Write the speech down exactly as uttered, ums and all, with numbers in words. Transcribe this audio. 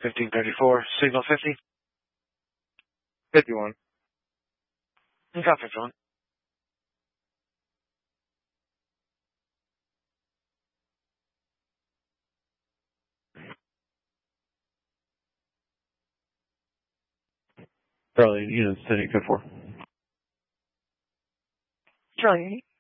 fifteen thirty-four, signal fifty. fifty-one. You got fifty-one. Charlie, unit sending code four. Charlie,